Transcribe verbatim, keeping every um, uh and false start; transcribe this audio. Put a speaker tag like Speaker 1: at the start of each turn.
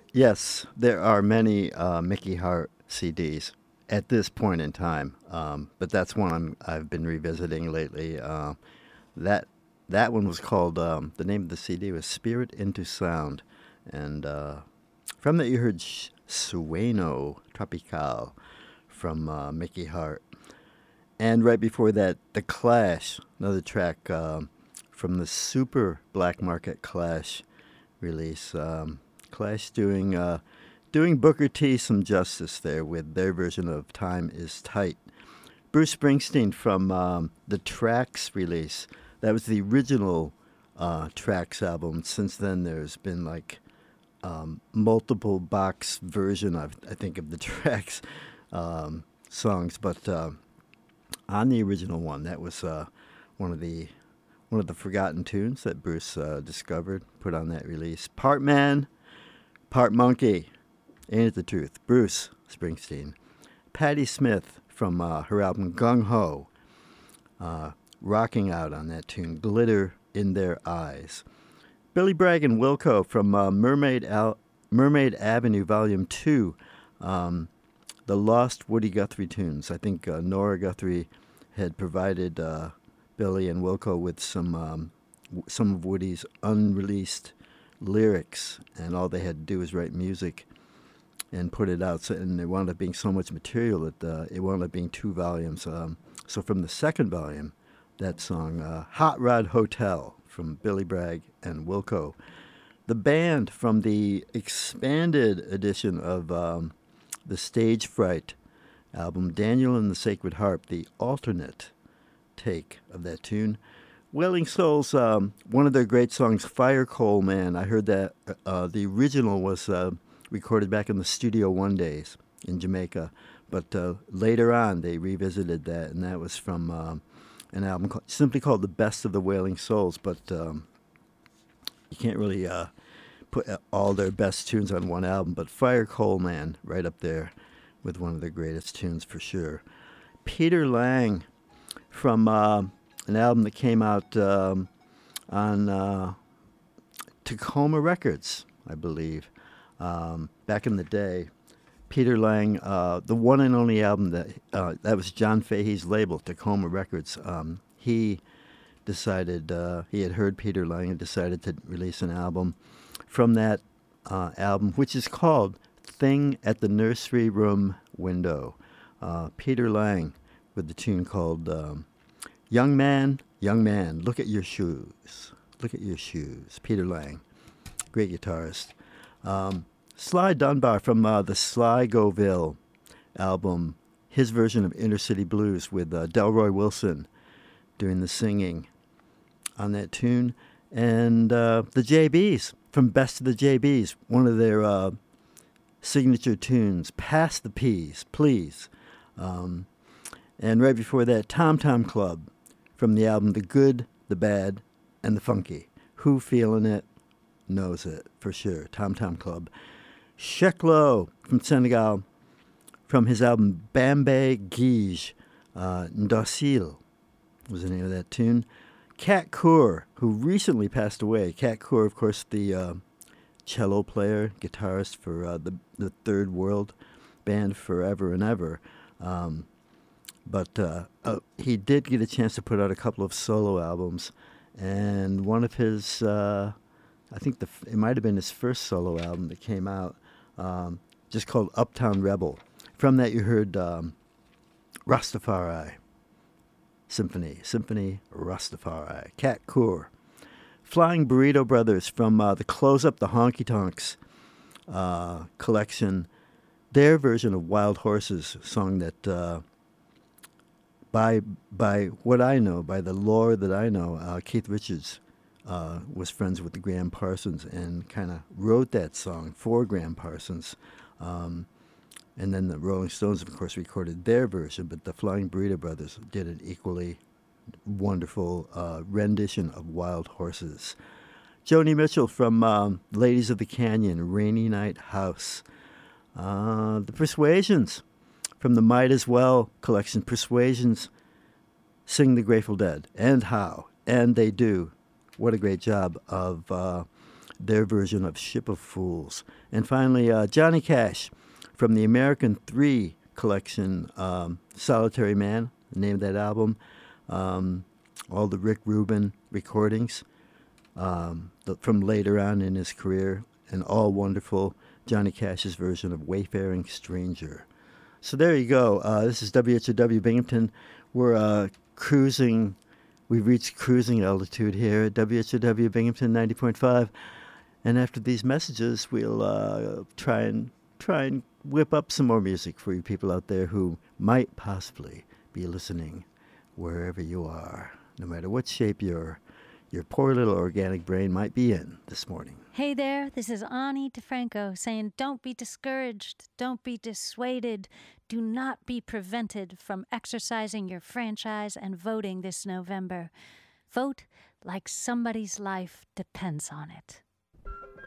Speaker 1: Yes, there are many uh, Mickey Hart C Ds at this point in time, um, but that's one I'm, I've been revisiting lately. Uh, that that one was called um, the name of the C D was Spirit into Sound, and uh, from that you heard Sh- Sueno Tropical from uh, Mickey Hart, and right before that, The Clash, another track um, from the Super Black Market Clash release. Um, Clash doing uh, doing Booker T some justice there with their version of "Time Is Tight." Bruce Springsteen from um, the Tracks release. That was the original uh, Tracks album. Since then, there's been like um, multiple box version of I think of the Tracks um, songs, but uh, on the original one, that was uh, one of the one of the forgotten tunes that Bruce uh, discovered, put on that release. Part man, part monkey. Ain't it the truth? Bruce Springsteen. Patti Smith from uh, her album Gung Ho, uh, rocking out on that tune, Glitter in Their Eyes. Billy Bragg and Wilco from uh, Mermaid, Al- Mermaid Avenue Volume two, um, the Lost Woody Guthrie tunes. I think uh, Nora Guthrie had provided uh, Billy and Wilco with some, um, w- some of Woody's unreleased lyrics, and all they had to do was write music and put it out. So, and there wound up being so much material that uh, it wound up being two volumes. Um, so from the second volume, that song, uh, Hot Rod Hotel from Billy Bragg and Wilco. The band from the expanded edition of um, the Stage Fright album, Daniel and the Sacred Harp, the alternate take of that tune. Wailing Souls, um, one of their great songs, Fire Coal Man. I heard that uh, the original was uh, recorded back in the Studio One days in Jamaica, but uh, later on they revisited that, and that was from um, an album called, simply called The Best of the Wailing Souls, but um, you can't really uh, put all their best tunes on one album, but Fire Coal Man, right up there with one of their greatest tunes for sure. Peter Lang from uh, an album that came out um, on uh, Tacoma Records, I believe, um, back in the day. Peter Lang, uh, the one and only album that uh, that was John Fahey's label, Tacoma Records. Um, he decided uh, he had heard Peter Lang and decided to release an album from that uh, album, which is called "Thing at the Nursery Room Window." Uh, Peter Lang with the tune called um, "Young Man, Young Man, Look at Your Shoes." Look at your shoes. Peter Lang, great guitarist. Um, Sly Dunbar from uh, the Sly Goville album, his version of Inner City Blues with uh, Delroy Wilson doing the singing on that tune. And uh, the J Bs from Best of the J Bs, one of their uh, signature tunes, Pass the Peas, Please. Um, and right before that, Tom Tom Club from the album The Good, the Bad, and the Funky. Who feeling it knows it for sure. Tom Tom Club. Sheklo from Senegal from his album Bambe Guige, uh, Ndossil was the name of that tune. Kat Coeur, who recently passed away. Kat Coeur, of course, the uh, cello player, guitarist for uh, the, the Third World band Forever and Ever. Um, but uh, uh, he did get a chance to put out a couple of solo albums, and one of his, uh, I think the it might have been his first solo album that came out, um, just called Uptown Rebel. From that you heard um, Rastafari Symphony, Symphony Rastafari, Cat Coeur. Flying Burrito Brothers from uh, the Close Up the Honky Tonks uh, collection, their version of Wild Horses, song that uh, by by what I know, by the lore that I know, uh, Keith Richards uh, was friends with the Graham Parsons and kind of wrote that song for Graham Parsons. Um, and then the Rolling Stones, of course, recorded their version, but the Flying Burrito Brothers did an equally wonderful uh, rendition of Wild Horses. Joni Mitchell from um, Ladies of the Canyon, Rainy Night House. Uh, the Persuasions from the Might As Well collection. Persuasions sing the Grateful Dead, and how, and they do. What a great job of uh, their version of Ship of Fools. And finally, uh, Johnny Cash from the American three collection, um, Solitary Man, the name of that album, um, all the Rick Rubin recordings um, the, from later on in his career, and all wonderful. Johnny Cash's version of Wayfaring Stranger. So there you go. Uh, this is W H O W Binghamton. We're uh, cruising. We've reached cruising altitude here at W H O W Binghamton ninety point five. And after these messages, we'll uh, try and try and whip up some more music for you people out there who might possibly be listening wherever you are, no matter what shape your your poor little organic brain might be in this morning.
Speaker 2: Hey there, this is Ani DeFranco saying don't be discouraged, don't be dissuaded, do not be prevented from exercising your franchise and voting this November. Vote like somebody's life depends on it.